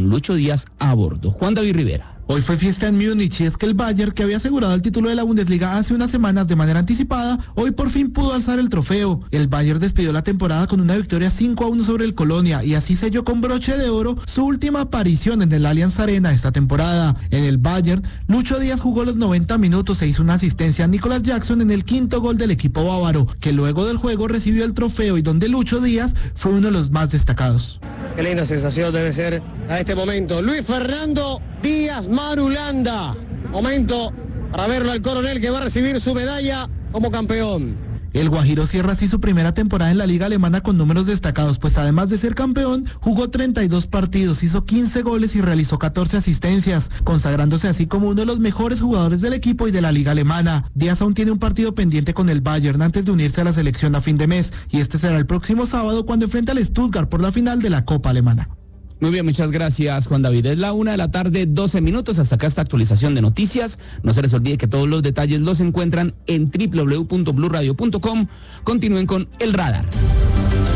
Lucho Díaz a bordo. Juan David Rivera. Hoy fue fiesta en Múnich y es que el Bayern, que había asegurado el título de la Bundesliga hace unas semanas de manera anticipada, hoy por fin pudo alzar el trofeo. El Bayern despidió la temporada con una victoria 5-1 sobre el Colonia y así selló con broche de oro su última aparición en el Allianz Arena esta temporada. En el Bayern, Lucho Díaz jugó los 90 minutos e hizo una asistencia a Nicolas Jackson en el quinto gol del equipo bávaro, que luego del juego recibió el trofeo y donde Lucho Díaz fue uno de los más destacados. Qué linda sensación debe ser a este momento. Luis Fernando Díaz Marulanda. Momento para verlo al coronel que va a recibir su medalla como campeón. El Guajiro cierra así su primera temporada en la liga alemana con números destacados, pues además de ser campeón, jugó 32 partidos, hizo 15 goles y realizó 14 asistencias, consagrándose así como uno de los mejores jugadores del equipo y de la liga alemana. Díaz aún tiene un partido pendiente con el Bayern antes de unirse a la selección a fin de mes, y este será el próximo sábado cuando enfrenta al Stuttgart por la final de la Copa Alemana. Muy bien, muchas gracias, Juan David. Es la 1:00 p.m, 12 minutos. Hasta acá esta actualización de noticias. No se les olvide que todos los detalles los encuentran en www.bluradio.com. Continúen con El Radar.